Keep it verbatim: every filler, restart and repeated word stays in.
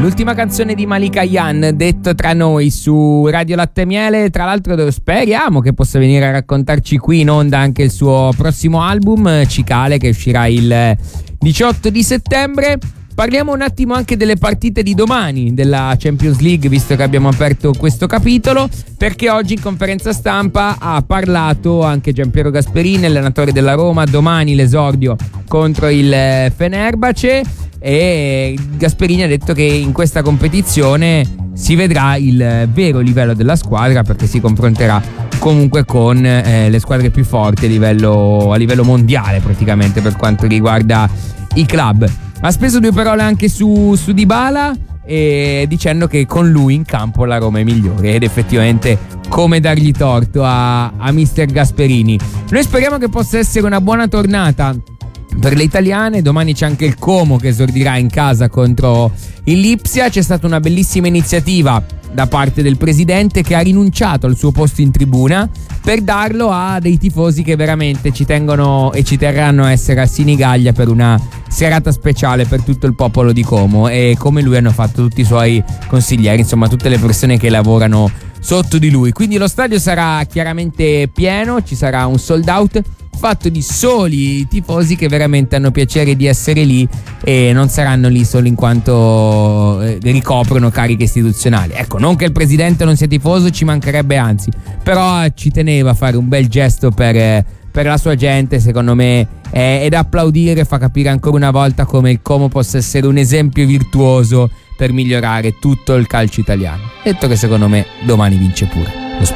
L'ultima canzone di Malika Ayane, detto tra noi su Radio Latte e Miele. Tra l'altro speriamo che possa venire a raccontarci qui in onda anche il suo prossimo album Cicale, che uscirà il diciotto di settembre. Parliamo un attimo anche delle partite di domani della Champions League, visto che abbiamo aperto questo capitolo, perché oggi in conferenza stampa ha parlato anche Giampiero Gasperini, allenatore della Roma. Domani l'esordio contro il Fenerbahce, e Gasperini ha detto che in questa competizione si vedrà il vero livello della squadra, perché si confronterà comunque con eh, le squadre più forti a livello, a livello mondiale, praticamente, per quanto riguarda i club. Ha speso due parole anche su, su Dybala, e dicendo che con lui in campo la Roma è migliore, ed effettivamente come dargli torto a, a mister Gasperini. Noi speriamo che possa essere una buona tornata per le italiane. Domani c'è anche il Como che esordirà in casa contro il Lipsia. C'è stata una bellissima iniziativa da parte del presidente, che ha rinunciato al suo posto in tribuna per darlo a dei tifosi che veramente ci tengono e ci terranno a essere a Sinigaglia per una serata speciale per tutto il popolo di Como, e come lui hanno fatto tutti i suoi consiglieri, insomma tutte le persone che lavorano sotto di lui. Quindi lo stadio sarà chiaramente pieno, ci sarà un sold out fatto di soli tifosi che veramente hanno piacere di essere lì e non saranno lì solo in quanto eh, ricoprono cariche istituzionali. Ecco, non che il presidente non sia tifoso, ci mancherebbe, anzi, però ci teneva a fare un bel gesto per, eh, per la sua gente. Secondo me è, è da applaudire, fa capire ancora una volta come il Como possa essere un esempio virtuoso per migliorare tutto il calcio italiano. Detto che secondo me domani vince pure.